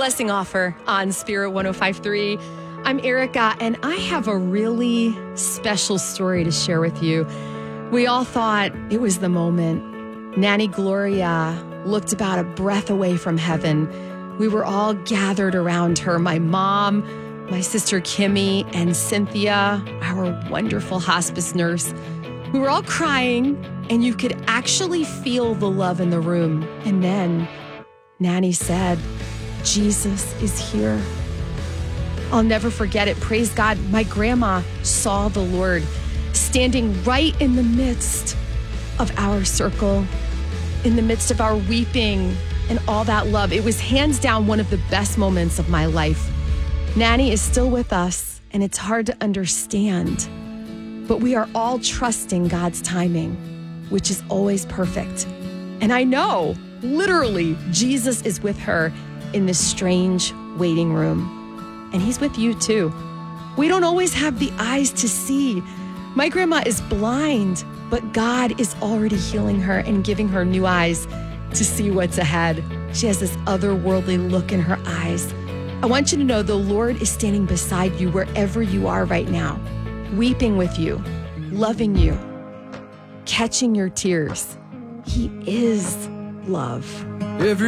Blessing Offer on Spirit 105.3. I'm Erica, and I have a really special story to share with you. We all thought it was the moment. Nanny Gloria looked about a breath away from heaven. We were all gathered around her, my mom, my sister Kimmy, and Cynthia, our wonderful hospice nurse. We were all crying, and you could actually feel the love in the room. And then Nanny said, "Jesus is here." I'll never forget it. Praise God. My grandma saw the Lord standing right in the midst of our circle, in the midst of our weeping and all that love. It was hands down one of the best moments of my life. Nanny is still with us, and it's hard to understand, but we are all trusting God's timing, which is always perfect. And I know, literally, Jesus is with her in this strange waiting room. And he's with you too. We don't always have the eyes to see. My grandma is blind, but God is already healing her and giving her new eyes to see what's ahead. She has this otherworldly look in her eyes. I want you to know the Lord is standing beside you wherever you are right now, weeping with you, loving you, catching your tears. He is love.